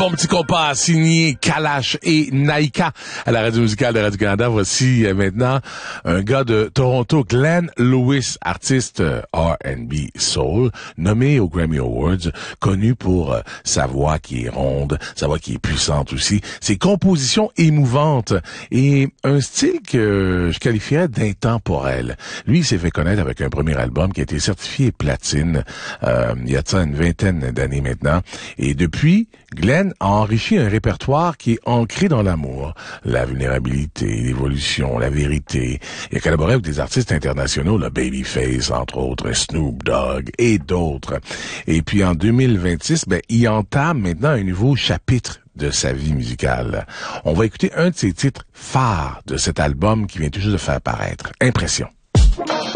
bon petit compas signé Kalash et Naika à la radio musicale de Radio-Canada. Voici maintenant un gars de Toronto, Glenn Lewis, artiste R&B soul, nommé aux Grammy Awards, connu pour sa voix qui est ronde, sa voix qui est puissante aussi, ses compositions émouvantes et un style que je qualifierais d'intemporel. Lui, il s'est fait connaître avec un premier album qui a été certifié platine il y a de ça une vingtaine d'années maintenant. Et depuis, Glenn a enrichi un répertoire qui est ancré dans l'amour, la vulnérabilité, l'évolution, la vérité. Il a collaboré avec des artistes internationaux, le Babyface, entre autres, Snoop Dogg et d'autres. Et puis en 2026, il entame maintenant un nouveau chapitre de sa vie musicale. On va écouter un de ses titres phares de cet album qui vient tout juste de faire paraître. Impression.